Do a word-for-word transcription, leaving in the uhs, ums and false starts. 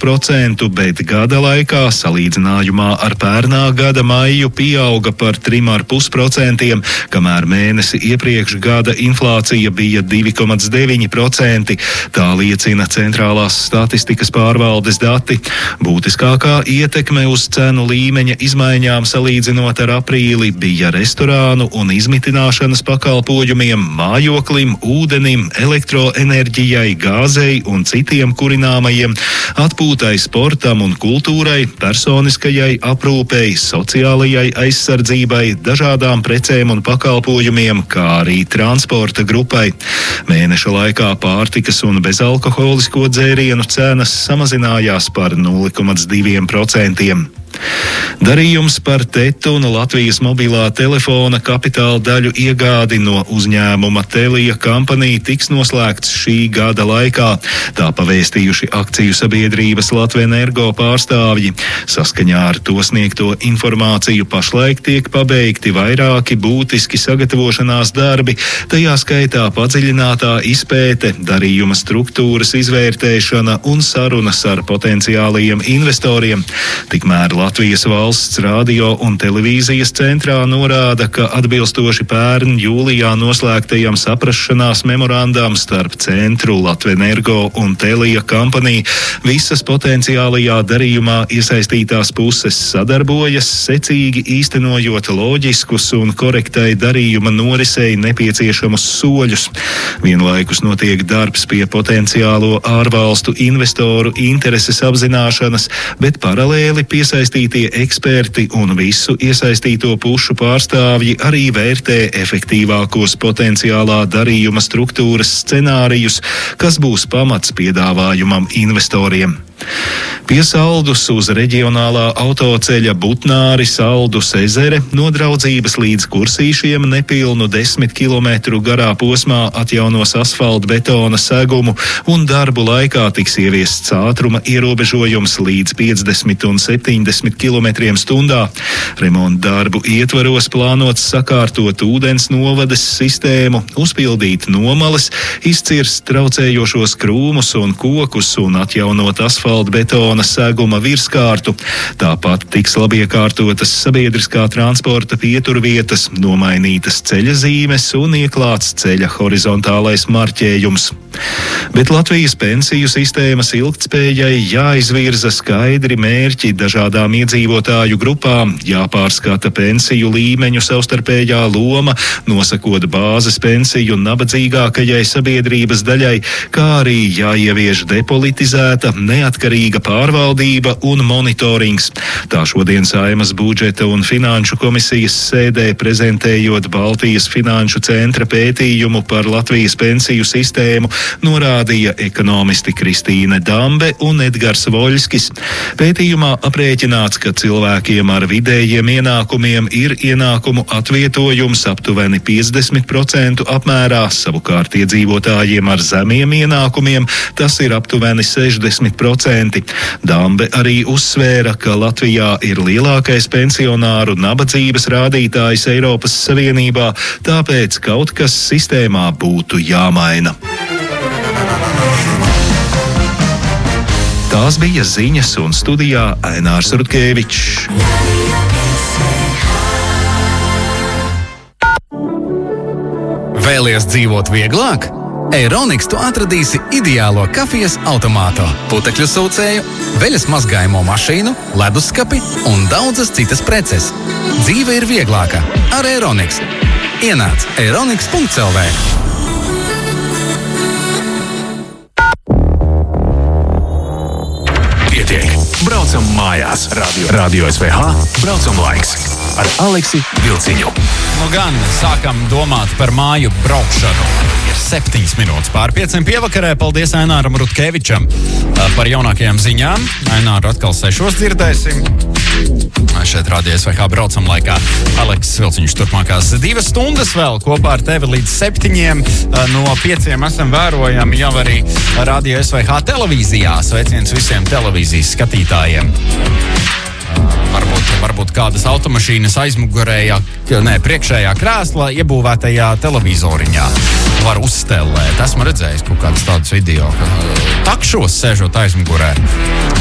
procentu, bet gada laikā salīdzinājumā ar pērnā gada maiju pieauga par trim komats pieci procenti, kamēr mēnesi iepriekš gada inflācija bija divi komats deviņi procenti. Tā liecina Centrālās statistikas pārvaldes dati. Būtiskākā ietekme uz cenu līmeņa izmaiņām salīdzinot ar aprīli bija restorānu un izmitināšanas pakalpojumiem, mājoklim, ūdenim, elektroenerģijai, gāzei un citiem kurināmajiem, atpūtai, sportam un kultūrai, personiskajai aprūpei, sociālajai aizsardzībai, dažādām precēm un pakalpojumiem, kā arī transporta grupai. Mēneša laikā pārtikas un bezalkoholisko dzērienu cenas samazinājās par nulle komats divi procenti. Darījums par Tetu un Latvijas mobilā telefona kapitāla daļu iegādi no uzņēmuma Telia Company tiks noslēgts šī gada laikā. Tā pavēstījuši akciju sabiedrības Latvenergo pārstāvji. Saskaņā ar to sniegto informāciju pašlaik tiek pabeigti vairāki būtiski sagatavošanās darbi, tajā skaitā padziļinātā izpēte, darījuma struktūras izvērtēšana un sarunas ar potenciālajiem investoriem. Tikmēr Latvijas valsts radio un televīzijas centrā norāda, ka atbilstoši pērn jūlijā noslēgtajam saprašanās memorandam starp centru, Latvenergo un Telia Company visas potenciālajā darījumā iesaistītās puses sadarbojas, secīgi īstenojot loģiskus un korektai darījuma norisei nepieciešamus soļus. Vienlaikus notiek darbs pie potenciālo ārvalstu investoru intereses apzināšanas, bet paralēli piesaistīšanās Iesaistītie eksperti un visu iesaistīto pušu pārstāvji arī vērtē efektīvākos potenciālā darījuma struktūras scenārijus, kas būs pamats piedāvājumam investoriem. Pie Saldus uz reģionālā autoceļa Butnāri Saldus ezere no Draudzības līdz Kursīšiem nepilnu desmit kilometru garā posmā atjaunos asfaltbetona segumu un darbu laikā tiks ieviests ātruma ierobežojums līdz piecdesmit un septiņdesmit kilometriem stundā. Remonta darbu ietvaros plānots sakārtot ūdens novades sistēmu, uzpildīt nomales, izcirst traucējošos krūmus un kokus un atjaunot asfaltbetona betona seguma virskārtu. Tāpat tiks labiekārtotas sabiedriskā transporta pieturvietas, nomainītas ceļa zīmes un ieklāts ceļa horizontālais marķējums. Bet Latvijas pensiju sistēmas ilgtspējai jāizvirza skaidri mērķi dažādām iedzīvotāju grupām, jāpārskata pensiju līmeņu savstarpējā loma, nosakot bāzes pensiju nabadzīgākajai sabiedrības daļai, kā arī jāievieš depolitizēta, neatkarīga pārvaldība un monitorings. Tā šodien Saeimas budžeta un finanšu komisijas sēdē prezentējot Baltijas finanšu centra pētījumu par Latvijas pensiju sistēmu, norādīja ekonomisti Kristīne Dambe un Edgars Voļskis. Pētījumā aprēķināts, ka cilvēkiem ar vidējiem ienākumiem ir ienākumu atvietojums aptuveni piecdesmit procentu apmērā, savukārt iedzīvotājiem ar zemiem ienākumiem tas ir aptuveni sešdesmit procenti. Dambe arī uzsvēra, ka Latvijā ir lielākais pensionāru nabadzības rādītājs Eiropas Savienībā, tāpēc kaut kas sistēmā būtu jāmaina. Tās bija ziņas un studijā Ainārs Rutkevičs. Vēlies dzīvot vieglāk? Eironiks tu atradīsi ideālo kafijas automātu, putekļu sūcēju, veļas mazgājumu mašīnu, leduskapi un daudzas citas preces. Dzīve ir vieglāka ar Eironiks. Ienāc eironiks punkts el vē. Pietiek. Braucam mājās. Radio, Radio es vē hā. Braucam laiks. Ar Aleksi Vilciņu. Nu gan, sākam domāt par māju braukšanu. Ir septiņas minūtes pār pieciem pievakarē. Paldies Aināram Rutkevičam par jaunākajām ziņām. Aināru atkal sešos dzirdēsim. Šeit Radio es vē hā braucam laikā. Aleksis Vilciņš turpmākās divas stundas vēl kopā ar tevi līdz septiņiem. No pieciem esam vērojami jau arī Radio es vē hā televīzijā. Sveiciens visiem televīzijas skatītājiem. Varbūt, varbūt kādas automašīnas aizmugurējā, ne, priekšējā krēslā iebūvētajā televizoriņā var uzstelēt. Esmu redzējis kaut kādus tādus video, ka takšos sēžot aizmugurē.